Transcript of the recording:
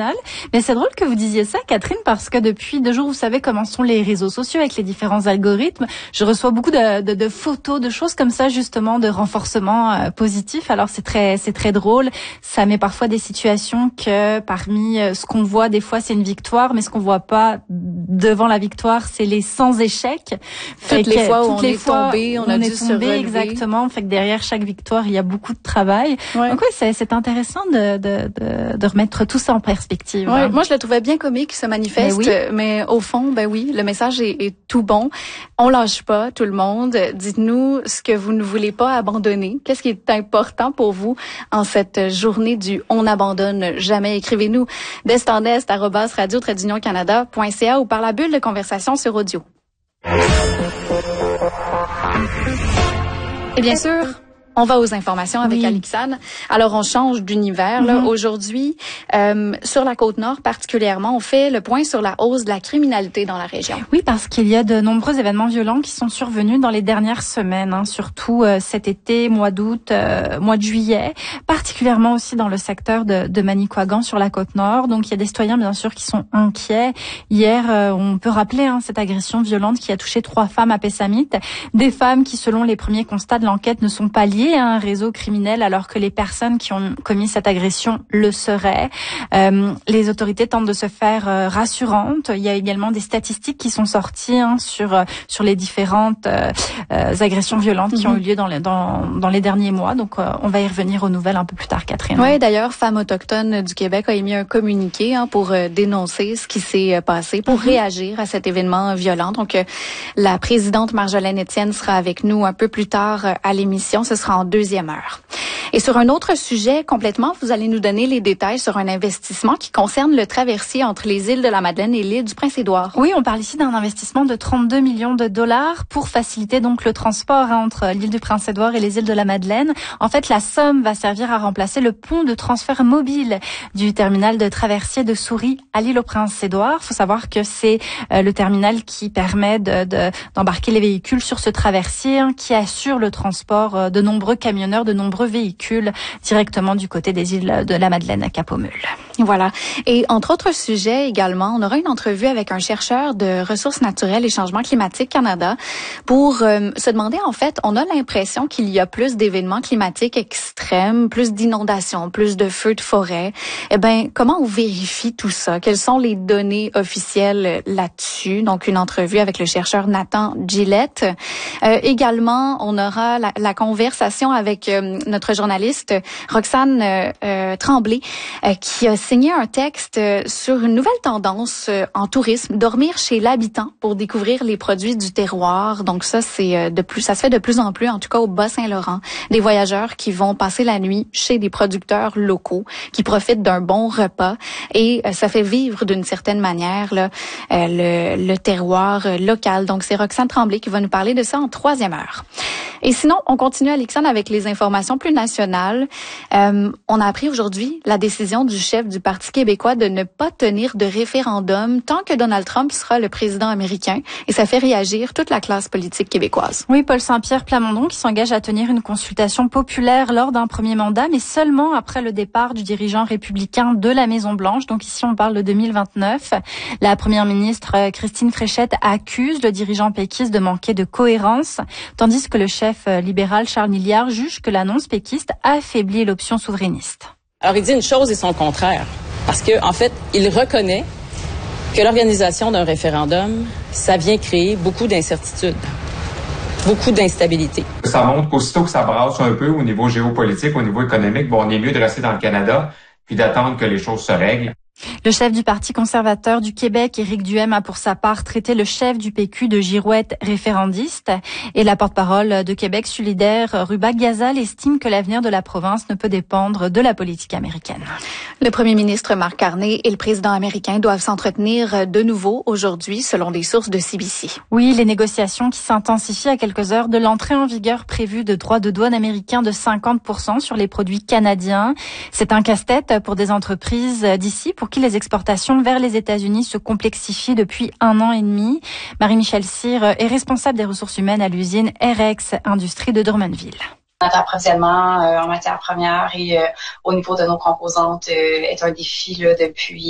final. Mais c'est drôle que vous disiez ça, Catherine, parce que depuis 2 jours, vous savez comment sont les réseaux sociaux avec les différents algorithmes. Je reçois beaucoup de photos, de choses comme ça, justement, de renforcement positif. Alors c'est très drôle. Ça met parfois des situations que parmi ce qu'on voit des fois c'est une victoire, mais ce qu'on voit pas devant la victoire, c'est les 100 échecs. Toutes les fois où on est tombé, on a dû se relever. Exactement. Fait que derrière chaque victoire, il y a beaucoup de travail. Ouais. Donc oui, c'est intéressant de remettre tout ça en perspective. Ouais, moi je le trouvais bien comique, ce manifeste, mais au fond, ben oui, le message est tout bon. On lâche pas, tout le monde. Dites-nous ce que vous ne voulez pas abandonner. Qu'est-ce qui est important pour vous en cette journée du On n'abandonne jamais? Écrivez-nous d'est-en-est@radio-canada.ca ou par la bulle de conversation sur audio. Et bien sûr, on va aux informations avec Alixane. Alors, on change d'univers. Là. Aujourd'hui, sur la Côte-Nord particulièrement, on fait le point sur la hausse de la criminalité dans la région. Oui, parce qu'il y a de nombreux événements violents qui sont survenus dans les dernières semaines, surtout cet été, mois d'août, mois de juillet, particulièrement aussi dans le secteur de Manicouagan sur la Côte-Nord. Donc, il y a des citoyens, bien sûr, qui sont inquiets. Hier, on peut rappeler cette agression violente qui a touché 3 femmes à Pessamit. Des femmes qui, selon les premiers constats de l'enquête, ne sont pas liées à un réseau criminel alors que les personnes qui ont commis cette agression le seraient. Les autorités tentent de se faire rassurantes. Il y a également des statistiques qui sont sorties sur les différentes agressions violentes qui ont eu lieu dans les derniers mois. Donc on va y revenir aux nouvelles un peu plus tard, Catherine. Oui, d'ailleurs, Femmes autochtones du Québec a émis un communiqué pour dénoncer ce qui s'est passé, pour réagir à cet événement violent. Donc la présidente Marjolaine Etienne sera avec nous un peu plus tard à l'émission. Ce sera en deuxième heure. Et sur un autre sujet complètement, vous allez nous donner les détails sur un investissement qui concerne le traversier entre les îles de la Madeleine et l'île du Prince-Édouard. Oui, on parle ici d'un investissement de 32 millions de dollars pour faciliter donc le transport entre l'île du Prince-Édouard et les îles de la Madeleine. En fait, la somme va servir à remplacer le pont de transfert mobile du terminal de traversier de Souris à l'île au Prince-Édouard. Il faut savoir que c'est le terminal qui permet d'embarquer les véhicules sur ce traversier qui assure le transport de nombreux camionneurs, de nombreux véhicules directement du côté des îles de la Madeleine à Cap-aux-Mules. Voilà. Et entre autres sujets également, on aura une entrevue avec un chercheur de ressources naturelles et changement climatique Canada pour se demander, en fait, on a l'impression qu'il y a plus d'événements climatiques extrêmes, plus d'inondations, plus de feux de forêt. Eh bien, comment on vérifie tout ça? Quelles sont les données officielles là-dessus? Donc, une entrevue avec le chercheur Nathan Gillette. Également, on aura la conversation avec notre journaliste Roxane Tremblay, qui a signé un texte sur une nouvelle tendance en tourisme, dormir chez l'habitant pour découvrir les produits du terroir. Donc ça, ça se fait de plus en plus, en tout cas au Bas-Saint-Laurent, des voyageurs qui vont passer la nuit chez des producteurs locaux, qui profitent d'un bon repas et ça fait vivre d'une certaine manière là, le terroir local. Donc c'est Roxane Tremblay qui va nous parler de ça en 3e heure. Et sinon, on continue, Alexandre, avec les informations plus nationales. On a appris aujourd'hui la décision du chef du Parti québécois de ne pas tenir de référendum tant que Donald Trump sera le président américain. Et ça fait réagir toute la classe politique québécoise. Oui, Paul Saint-Pierre Plamondon qui s'engage à tenir une consultation populaire lors d'un premier mandat, mais seulement après le départ du dirigeant républicain de la Maison-Blanche. Donc ici, on parle de 2029. La première ministre Christine Fréchette accuse le dirigeant péquiste de manquer de cohérence, tandis que le chef libéral Charles Milliard juge que l'annonce péquiste affaiblit l'option souverainiste. Alors, il dit une chose et son contraire. Parce que, en fait, il reconnaît que l'organisation d'un référendum, ça vient créer beaucoup d'incertitudes, beaucoup d'instabilité. Ça montre qu'aussitôt que ça brasse un peu au niveau géopolitique, au niveau économique, on est mieux de rester dans le Canada puis d'attendre que les choses se règlent. Le chef du Parti conservateur du Québec, Éric Duhem, a pour sa part traité le chef du PQ de girouette référendiste. Et la porte-parole de Québec solidaire, Ruba Gazal, estime que l'avenir de la province ne peut dépendre de la politique américaine. Le premier ministre Mark Carney et le président américain doivent s'entretenir de nouveau aujourd'hui, selon des sources de CBC. Oui, les négociations qui s'intensifient à quelques heures de l'entrée en vigueur prévue de droits de douane américains de 50% sur les produits canadiens. C'est un casse-tête pour des entreprises d'ici pour qui les exportations vers les États-Unis se complexifient depuis 1 an et demi. Marie-Michel Cyr est responsable des ressources humaines à l'usine RX Industrie de Drummondville. Notre approvisionnement en matières premières et au niveau de nos composantes est un défi là, depuis